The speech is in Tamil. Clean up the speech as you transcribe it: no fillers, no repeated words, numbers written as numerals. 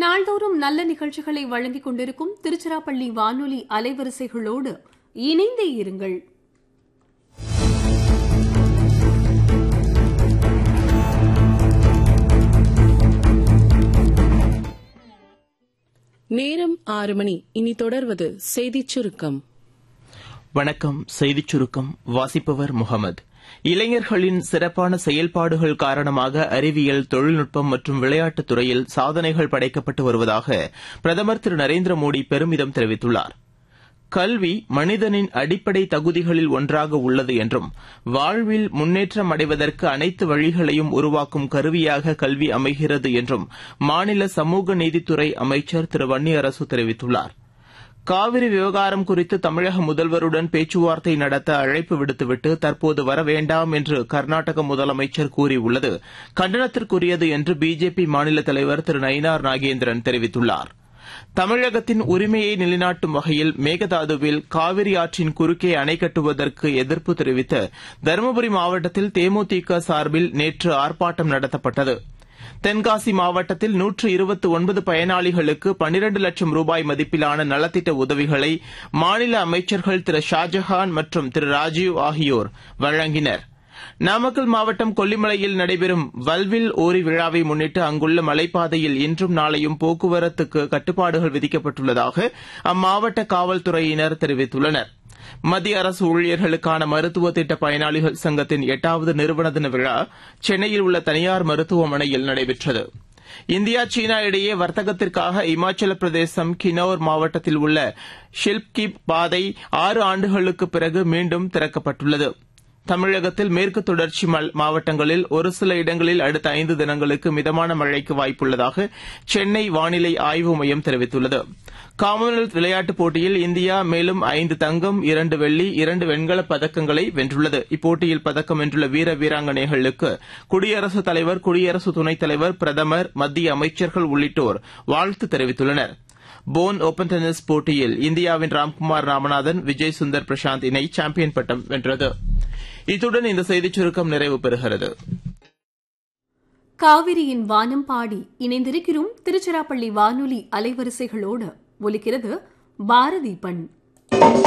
நாள்தோறும் நல்ல நிகழ்ச்சிகளை வழங்கிக் கொண்டிருக்கும் திருச்சிராப்பள்ளி வானொலி அலைவரிசைகளோடு இணைந்தே இருங்கள். நேரம் 6 மணி. இனி தொடர்வது செய்திச் சுருக்கம். வணக்கம். செய்திச் சுருக்கம் வாசிப்பவர் முகமது. இளைஞர்களின் சிறப்பான செயல்பாடுகள் காரணமாக அறிவியல், தொழில்நுட்பம் மற்றும் விளையாட்டுத் துறையில் சாதனைகள் படைக்கப்பட்டு வருவதாக பிரதமர் திரு நரேந்திர மோடி பெருமிதம் தெரிவித்துள்ளார். கல்வி மனிதனின் அடிப்படை தகுதிகளில் ஒன்றாக உள்ளது என்றும் வாழ்வில் முன்னேற்றம் அடைவதற்கு அனைத்து வழிகளையும் உருவாக்கும் கருவியாக கல்வி அமைகிறது என்றும் மாநில சமூக நீதித்துறை அமைச்சர் திரு வன்னியரசு தெரிவித்துள்ளார். காவிரி விவகாரம் குறித்து தமிழக முதல்வருடன் பேச்சுவார்த்தை நடத்த அழைப்பு விடுத்துவிட்டு தற்போது வர வேண்டாம் என்று கர்நாடக முதலமைச்சர் கூறியுள்ளது கண்டனத்திற்குரியது என்று பிஜேபி மாநில தலைவர் திரு நயினார் நாகேந்திரன் தெரிவித்துள்ளார். தமிழகத்தின் உரிமையை நிலைநாட்டும் வகையில் மேகதாதுவில் காவிரி ஆற்றின் குறுக்கே அணை கட்டுவதற்கு எதிர்ப்பு தெரிவித்து தருமபுரி மாவட்டத்தில் தேமுதிக சார்பில் நேற்று ஆர்ப்பாட்டம் நடத்தப்பட்டது. தென்காசி மாவட்டத்தில் 129 பயனாளிகளுக்கு 12 லட்சம் ரூபாய் மதிப்பிலான நலத்திட்ட உதவிகளை மாநில அமைச்சர்கள் திரு ஷாஜஹான் மற்றும் திரு ராஜீவ் ஆகியோர் வழங்கினர். நாமக்கல் மாவட்டம் கொல்லிமலையில் நடைபெறும் வல்வில் ஓரி விழாவை முன்னிட்டு அங்குள்ள மலைப்பாதையில் இன்றும் நாளையும் போக்குவரத்துக்கு கட்டுப்பாடுகள் விதிக்கப்பட்டுள்ளதாக அம்மாவட்ட காவல்துறையினர் தெரிவித்துள்ளனர். மத்திய அரசு ஊழியர்களுக்கான மருத்துவ திட்ட பயனாளிகள் சங்கத்தின் 8வது நிறுவன தின விழா சென்னையில் உள்ள தனியார் மருத்துவமனையில் நடைபெற்றது. இந்தியா சீனா இடையே வர்த்தகத்திற்காக இமாச்சல பிரதேசம் கின்னௌர் மாவட்டத்தில் உள்ள ஷில்ப்கி பாதை 6 ஆண்டுகளுக்கு பிறகு மீண்டும் திறக்கப்பட்டுள்ளது. தமிழகத்தில் மேற்கு தொடர்ச்சி மாவட்டங்களில் ஒரு சில இடங்களில் அடுத்த 5 தினங்களுக்கு மிதமான மழைக்கு வாய்ப்புள்ளதாக சென்னை வானிலை ஆய்வு மையம் தெரிவித்துள்ளது. காமன்வெல்த் விளையாட்டுப் போட்டியில் இந்தியா மேலும் 5 தங்கம், 2 வெள்ளி, 2 வெண்கலப் பதக்கங்களை வென்றுள்ளது. இப்போட்டியில் பதக்கம் வென்றுள்ள வீர வீராங்கனைகளுக்கு குடியரசுத் தலைவர், குடியரசு துணைத் தலைவர், பிரதமர், மத்திய அமைச்சர்கள் உள்ளிட்டோர் வாழ்த்து தெரிவித்துள்ளனர். போன் ஓபன் டென்னிஸ் போட்டியில் இந்தியாவின் ராம்குமார் ராமநாதன், விஜய் சுந்தர் பிரசாந்த் இணை சாம்பியன் பட்டம் வென்றது. இத்துடன் இந்த செய்திச் சுருக்கம் நிறைவு பெறுகிறது. காவிரியின் வானம் பாடி இணைந்திருக்கிறோம் திருச்சிராப்பள்ளி வானொலி அலைவரிசைகளோடு. ஒலிக்கிறது பாரதி பண்.